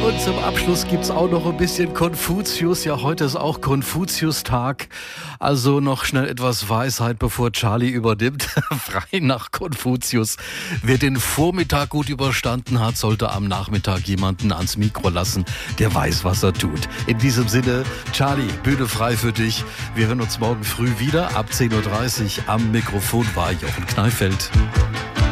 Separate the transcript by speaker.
Speaker 1: Und zum Abschluss gibt's auch noch ein bisschen Konfuzius. Ja, heute ist auch Konfuzius-Tag. Also noch schnell etwas Weisheit, bevor Charlie übernimmt. Frei nach Konfuzius. Wer den Vormittag gut überstanden hat, sollte am Nachmittag jemanden ans Mikro lassen, der weiß, was er tut. In diesem Sinne, Charlie, Bühne frei für dich. Wir hören uns morgen früh wieder. Ab 10.30 Uhr am Mikrofon war Jochen Kneifeld.